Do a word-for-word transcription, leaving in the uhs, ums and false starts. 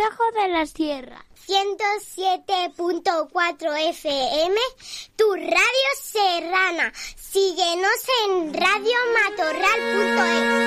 Tajo de la Sierra. ciento siete punto cuatro F M, tu radio serrana. Síguenos en radio matorral punto es.